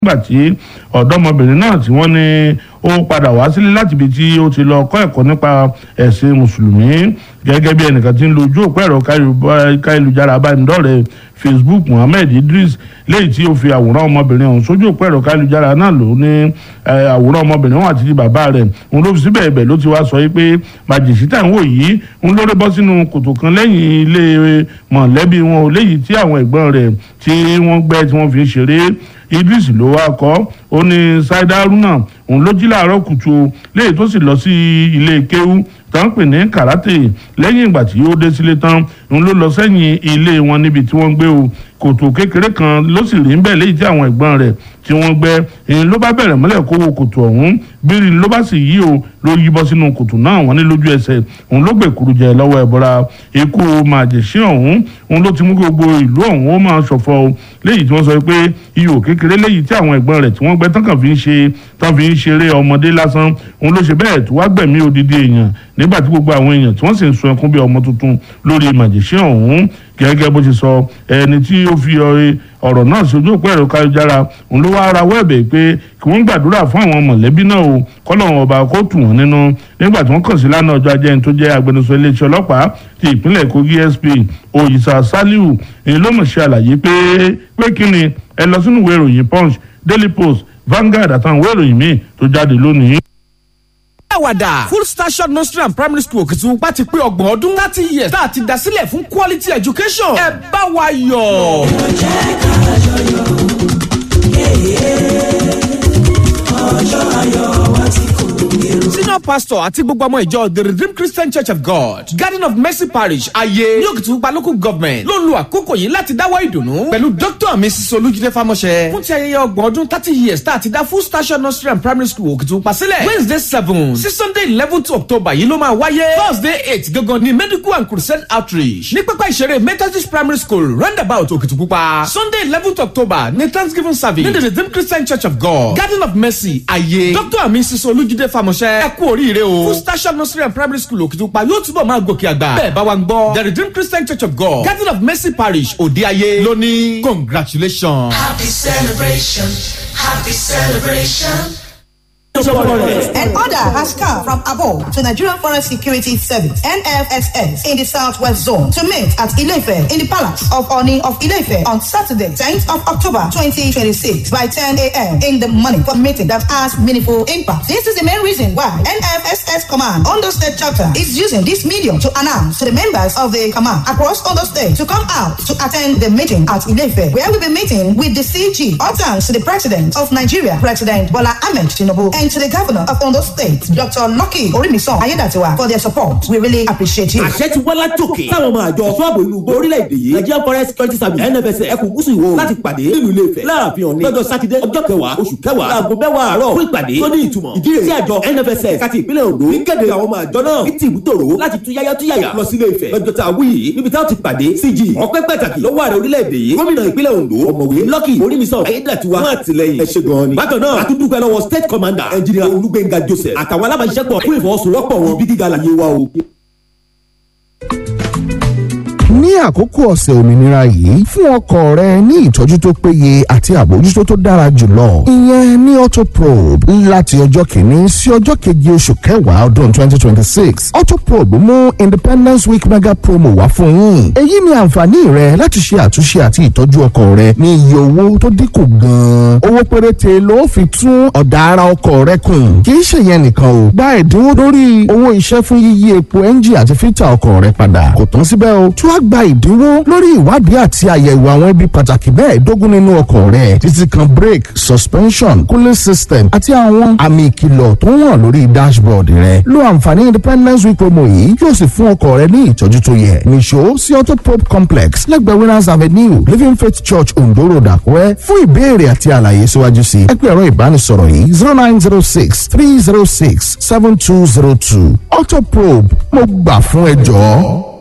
nígbà tí ọ̀dọ́mọbìnrin náà tí wọ́n ní ó padà wá sílé láti ibi tí ó ti lọ kọ́ ẹ̀kọ́ nípa ẹ̀sìn mùsùlùmí gẹ́gẹ́ bí ẹnìkan tí ń lo ojú òpó ẹ̀rọ káyélujára abánidọ́rẹ̀ẹ́ Facebook Muhammed Idris léyìí tí ó fi àwòrán ọmọbìnrin ọ̀hún sójú òpó ẹ̀rọ káyélujára náà ló ní àwòrán ọmọbìnrin ọ̀hún àti bàbá rẹ̀ òun ló fi síbẹ̀ ibẹ̀ ló ti wá sọ pé màjèṣí tá à ń wò yìí òun ló rẹ́ bọ́ sínú kòtò kan lẹ́yìn ilé mọ̀lẹ́bí wọn léyìí tí àwọn ẹ̀gbọ́n rẹ̀ tí wọ́n gbẹ́ tí wọ́n fi ń ṣeré Idris ló wá kọ́ ó ní Saida Haruna òun ló jí láàárọ̀ kùtù léyìí tó sì lọ sí ilé kéwú tán pè ní karate lẹ́yìn ìgbà tí ó dé sílé tán òun ló lọ sẹ́yìn ilé wọn níbi tí wọ́n gbé o kòtò kékeré kan ló sì rí ń bẹ̀ léyìí tí àwọn ẹ̀gbọ́n rẹ̀ tí wọ́n gbẹ́ èyí ló bá bẹ̀rẹ̀ mọ́lẹ̀ kó wo kòtò ọ̀hún bírí ló bá sì yí o ló yí bọ́ sínú kòtò náà wọ́n ní lójú ẹsẹ̀ òun ló gbèkúrú jẹ lọ́wọ́ ẹ̀bọra ikú màjèṣí ọ̀hún òun ló ti mú gbogbo ìlú ọ̀hún ó máa ṣọ̀fọ̀ o léyìí tí wọ́n sọ pé ihò kékeré léyìí tí àwọn ẹ̀gbọ́n rẹ̀ tí wọ́n gbẹ́ tán kàn fi ń ṣeré ọmọdé lásán òun ló ṣe bẹ́ẹ̀ tó wá gbẹ̀mí odidi èèyàn nígbà tí gbogbo àwọn èèyàn tí wọ́n sì ń sun ẹkún bí ọmọ tuntun lórí màjèṣí ọ̀hún gẹ́gẹ́ bó ti sọ ẹni tí ó fi ọ̀rọ̀ náà sójú òpó ẹ̀rọ káyélujára òun ló wá rawọ́ ẹ̀bẹ̀ pé kí wọ́n gbàdúrà fún àwọn mọ̀lẹ́bí náà o kọ́lọ́run ọba kó tù wọ́n nínú nígbà tí wọ́n kàn sí lánàá ọjọ́ ajé ẹni tó jẹ́ agbẹnusọ iléeṣẹ́ ọlọ́pàá ti ìpínlẹ̀ Kogi SP Oyisa Saliu èyí ló mọ̀ ṣe àlàyé pé kí ni ẹ lọ sínú ìwé ìròyìn Punch, Daily Post, Vanguard àtàwọn ìwé ìròyìn míì tó jáde lónìí. Àwàdà Full Station Nursery and Primary School Òkìtìpupa ti pé 30 ọdún 30 years tá a ti dá sílẹ̀ fún quality education. Ẹ bá wa yọ̀. Ọjọ́ ayọ̀ wa ti kò gbèrò. Senior pastor àti gbogbo ọmọ ìjọ The Redeemed Christian Church of God Garden of Mercy Parish Ayé ní Òkìtìpupa local government ló lu àkókò yìí láti dáwọ́ ìdùnnú pẹ̀lú Dr. Mrs. Olújídé Fámọ́ṣẹ́ fún ti ayẹyẹ 30 ọdún 30 years tá a ti dá Full Station Nursery and Primary School Òkìtìpupa sílẹ̀ Wednesday 7 sí Sunday 11 October yìí ló máa wáyé Thursday 8 gangan ní Medical and Crusade Outreach ní pápá ìṣeré Methodist Primary School roundabout Òkìtìpupa Sunday 11 October ní Thanksgiving service ní The Redeemed Christian Church of God Garden of Mercy Ayé Dr. Mrs. Olújídé Fámọ́ṣẹ́ ẹ kú oríire o Full Station Nursery and Primary School Òkìtìpupa yóò túbọ̀ máa gòkè àgbà bẹ́ẹ̀ bá wa ń gbọ́ The Redeemed Christian Church of God Garden of Mercy Parish Òde Ayé lónìí congratulations. Happy celebration, happy celebration. An order has come from above to Nigerian Forest Security Service (NFSS) in the Southwest Zone to meet at Ile-Ife in the Palace of Oni of Ile-Ife on Saturday, 10th of October 2026 by 10 a.m. in the morning for a meeting that has meaningful impact. This is the main reason why NFSS Command Ondo State Chapter is using this medium to announce to the members of the command across Ondo State to come out to attend the meeting at Ile-Ife, where we'll be meeting with the CG. All thanks to the President of Nigeria, President Bola Ahmed Tinubu, and to the Governor of Ondo State, Dr. Lucky Orimisan Ayedatiwa, for their support. We really appreciate you. Àṣẹ ti wá látòkè táwọn ọmọ àjọ sọ́ọ̀bù ìlú gbọ́ orílẹ̀-èdè yìí Nigerian Forest Security Service NFSS ẹkùn gúúsù ìwọ̀ láti pàdé nílùú Ilé-Ifẹ̀ láàfin Ọ̀ọ̀ni lọ́jọ́ sátidé ọjọ́ 10 oṣù kẹwàá láago 10 àárọ̀ fún ìpàdé tó ní ìtumọ̀. Ìdí rẹ̀ tí àjọ NFSS káti ìpínlẹ̀ Ondo ń kéde àwọn ọmọ àjọ náà ní tìbútòrò láti túyáyá lọ sí Ilé-Ifẹ̀ lọ́jọ́ tá a wí yìí níbi táwọn ti pàdé CG ọpẹ́ pàtàkì lọ́wọ́ ààrẹ orílẹ̀-èdè yìí gómìnà ìpínlẹ̀ Ondo ọ̀mọ̀wé Lucky Orimisan Ayedatiwa fún àtìlẹ́yìn ẹ ṣé gan ni. Bákan náà àtúndúpẹ́ lọ́wọ́ State Commander Engineer Olúgbénga Joseph àtàwọn alábàáṣiṣẹ́pọ̀ fún ìfọwọ́sowọ́pọ̀ wọn bí gíga làyè wa o. Ní àkókò ọ̀sẹ̀ òmìnira yìí fún ọkọ̀ rẹ ní ìtọ́jú tó péye àti àbójútó tó dára jùlọ ìyẹn ní Autoprobe láti ọjọ́ kìíní sí ọjọ́ keje oṣù kẹwàá ọdún 2026 Autoprobe mú Independence Week mega promo wá fún yín. Èyí ni àǹfààní rẹ láti ṣe àtúnṣe àti ìtọ́jú ọkọ̀ rẹ ní iye owó tó dínkù gan-an. Owó péréte ló fi tún ọ̀dà ara ọkọ̀ rẹ kùn. Kì í ṣe yẹn nìkan o, gba ẹ̀dínwó lórí owó iṣẹ́ fún yíyí epo ẹ́ńjì àti fítà ọkọ̀ rẹ padà. Kò tán síbẹ̀ o, tún á gba ìdínwó lórí ìwádìí àti àyẹ̀wò àwọn ibi pàtàkì mẹ́ẹ̀ẹ́dógún nínú ọkọ̀ rẹ̀ títí kan brake, suspension, cooling system àti àwọn àmì ìkìlọ̀ tó hàn lórí dashboard rẹ̀. Lo àǹfààní Independence Week promo yìí yóò sì fún ọkọ̀ rẹ ní ìtọ́jú tó yẹ. Nìṣó sí Autoprobe complex lẹ́gbẹ̀ẹ́ Winners Avenue Living Faith Church Ondo Road Àkúrẹ́. Fún ìbéèrè àti àlàyé síwájú sí ẹ pè ẹ̀rọ ìbánisọ̀rọ̀ yìí 0906 306 7202. Autoprobe mo gbà fún ẹ jọ̀ọ́.